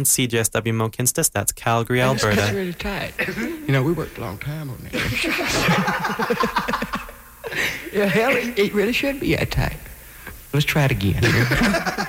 and CJSW Mohkinstsis. That's Calgary, Alberta. That's really tight. We worked a long time on that. Yeah, hell, it really should be that tight. Let's try it again.